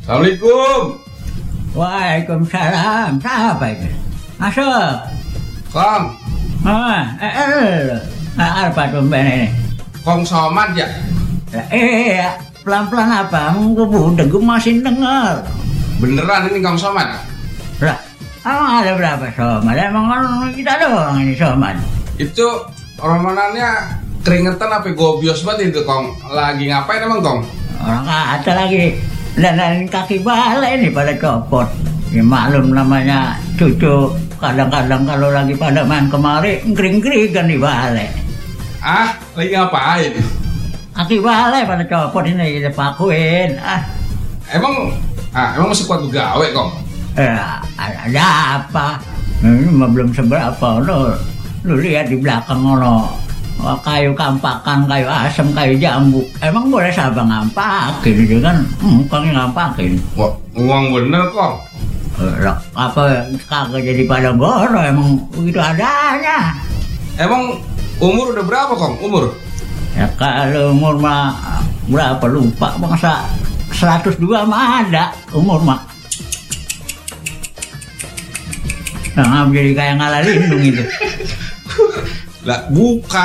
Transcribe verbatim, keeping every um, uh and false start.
Assalamualaikum. Waalaikumsalam. Siapa itu? Masuk. Kong. Ah, eh, eh, apa tuh Ben ini? Kong Somad ya? Eh, pelan-pelan apa? Gue udah gue masih dengar. Beneran ini Kong Somad? Lah, emang ada berapa somad? Emang orang kita doang ini somad. Itu romanannya keringetan apa gobios banget itu Kong. Lagi ngapain emang Kong? Orang kata lagi dandanin kaki balai nih pada copot. Ya maklum namanya cucu. Kadang-kadang kalau lagi pada main kemari ngering-ngeringan di balai. Ah, lagi ngapain? Kaki balai pada copot ini kita pakuin. Ah, Emang ah, emang masih kuat begawe Kong? ya, ada apa? Ini mah belum seberapa lo. Lu lihat di belakang ono. Wah, kayu kampakan, kayu asam, kayu jambu. Emang boleh siapa ngampakin itu kan? Hmm, kang ngampakin. Wah, uang bener Kong. Eh, apa kagak jadi pada goro emang begitu adanya. Emang umur udah berapa Kong? Umur? Ya kalau umur mah berapa lupa bangsa seratus dua mah ada umur mah. Nah, jadi kayak ngalah lindung itu. Lah, bukan.